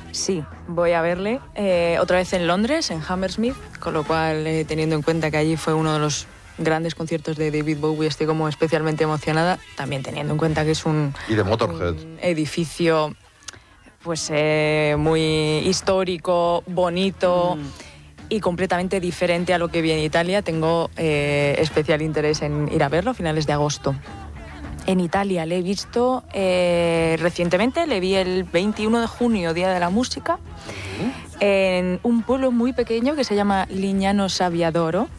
Sí, voy a verle otra vez en Londres, en Hammersmith, con lo cual, teniendo en cuenta que allí fue uno de los grandes conciertos de David Bowie, estoy como especialmente emocionada, también teniendo en cuenta que es Y de Motorhead. un edificio pues muy histórico, bonito y completamente diferente a lo que vi en Italia. Tengo especial interés en ir a verlo a finales de agosto. En Italia le he visto recientemente, le vi el 21 de junio, Día de la Música, en un pueblo muy pequeño que se llama Lignano Sabbiadoro,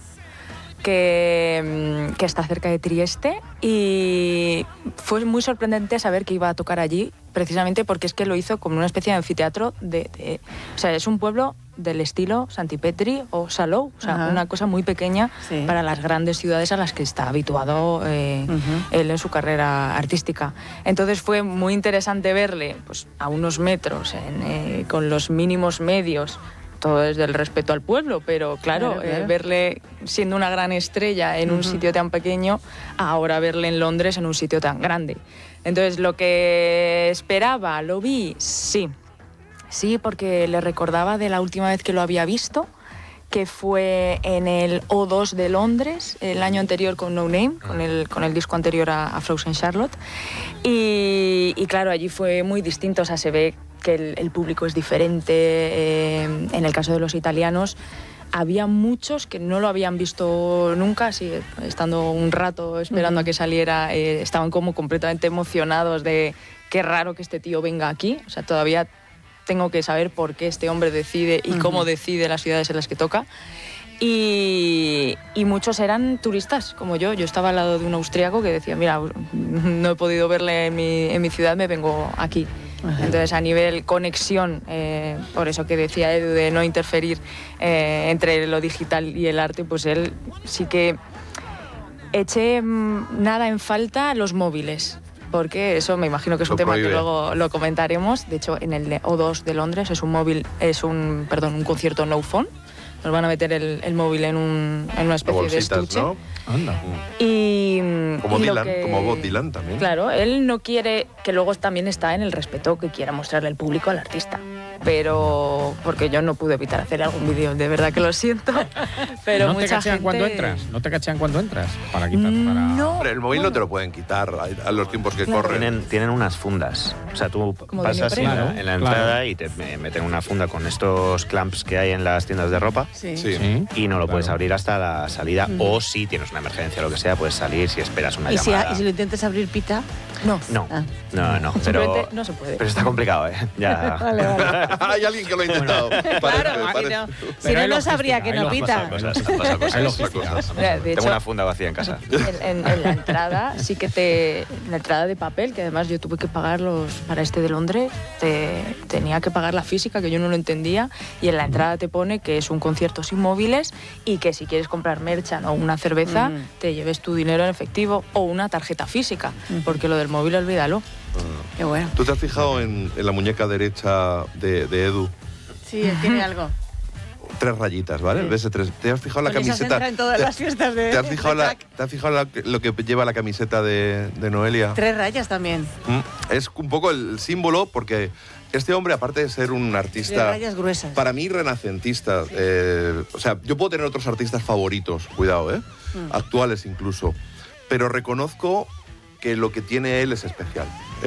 que está cerca de Trieste, y fue muy sorprendente saber que iba a tocar allí, precisamente porque es que lo hizo como una especie de anfiteatro o sea, es un pueblo del estilo Santipetri o Salou, o sea, una cosa muy pequeña para las grandes ciudades a las que está habituado él en su carrera artística. Entonces fue muy interesante verle pues, a unos metros, con los mínimos medios, todo desde el respeto al pueblo, pero claro. Verle siendo una gran estrella en un sitio tan pequeño, ahora verle en Londres en un sitio tan grande. Entonces, lo que esperaba, ¿lo vi? Sí. Sí, porque le recordaba de la última vez que lo había visto, que fue en el O2 de Londres, el año anterior con No Name, con el disco anterior a Frozen Charlotte. Y claro, allí fue muy distinto, o sea, se ve que el público es diferente. En el caso de los italianos, había muchos que no lo habían visto nunca, así, estando un rato esperando a que saliera, estaban como completamente emocionados de qué raro que este tío venga aquí. O sea, todavía tengo que saber por qué este hombre decide y cómo decide las ciudades en las que toca. Y muchos eran turistas, como yo. Yo estaba al lado de un austríaco que decía, mira, no he podido verle en mi ciudad, me vengo aquí. Entonces, a nivel conexión, por eso que decía Edu de no interferir entre lo digital y el arte, pues él sí que eché nada en falta los móviles, porque eso me imagino que es un tema que luego lo comentaremos. De hecho, en el O2 de Londres es un concierto no phone. Nos van a meter el móvil en una especie de estuche, ¿no? Anda. Como Dylan, como Bob Dylan también. Claro, él no quiere, que luego también está en el respeto que quiera mostrarle el público al artista. Pero, porque yo no pude evitar hacer algún vídeo, de verdad que lo siento. Pero ¿No mucha te cachean gente... cuando entras? ¿No te cachean cuando entras? Para quitar, No. Hombre, el móvil no te lo pueden quitar a los tiempos que corren. Tienen unas fundas. O sea, tú Como pasas de neopreno. en la entrada y te meten una funda con estos clamps que hay en las tiendas de ropa. Sí. Sí. Y no lo puedes abrir hasta la salida. O si tienes una emergencia o lo que sea, puedes salir si esperas una llamada. ¿Y si lo intentas abrir, pita? No. No, Ah. no, pero Simplemente no se puede. Pero está complicado, ¿eh? Ya. Vale. Hay alguien que lo ha intentado. Parece. Si no, no sabría que no pita. Han pasado cosas. Hay logística. Mira, de Tengo hecho, una funda vacía en casa. en la entrada sí que la entrada de papel, que además yo tuve que pagar para este de Londres, tenía que pagar la física, que yo no lo entendía, y en la entrada te pone que es un concierto sin móviles y que si quieres comprar merchan o una cerveza, te lleves tu dinero en efectivo o una tarjeta física, porque lo del móvil olvídalo. Qué bueno. ¿Tú te has fijado en la muñeca derecha de Edu? Sí, él tiene algo. 3 rayitas, ¿vale? El BS3. ¿Te has fijado la Con esas camiseta? entra en todas las fiestas de... ¿Te has fijado lo que lleva la camiseta de Noelia? 3 rayas también. Es un poco el símbolo, porque este hombre, aparte de ser un 3 artista, rayas gruesas. para mí renacentista, o sea, yo puedo tener otros artistas favoritos, cuidado, actuales incluso, pero reconozco que lo que tiene él es especial.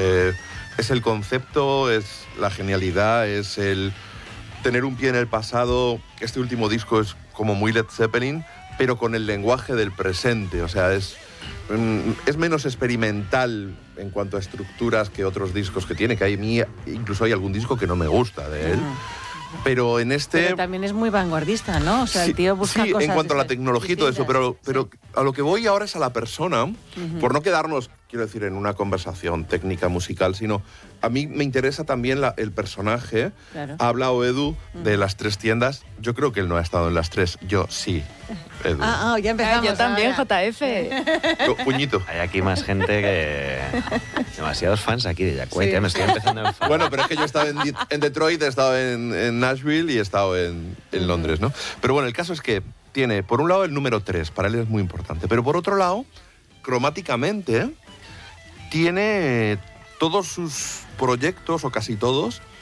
Es el concepto, es la genialidad, es el tener un pie en el pasado. Este último disco es como muy Led Zeppelin, pero con el lenguaje del presente. O sea, es menos experimental en cuanto a estructuras que otros discos que tiene, que incluso hay algún disco que no me gusta de él. Pero en este... Pero también es muy vanguardista, ¿no? O sea, el tío busca cosas... Sí, en cuanto a la tecnología y todo eso, pero a lo que voy ahora es a la persona, por no quedarnos, quiero decir, en una conversación técnica musical, sino a mí me interesa también el personaje. Claro. Ha hablado Edu de las 3 tiendas. Yo creo que él no ha estado en las 3. Yo sí, Edu. Ya empezamos. Yo también, ahora. JF. Puñito. Hay aquí más gente que... Demasiados fans aquí de Jack White. Sí. Me estoy empezando a enfadar. Bueno, pero es que yo he estado en Detroit, he estado en Nashville y he estado en Londres, ¿no? Pero bueno, el caso es que tiene, por un lado, el número 3, para él es muy importante, pero por otro lado, cromáticamente, tiene todos sus proyectos, o casi todos,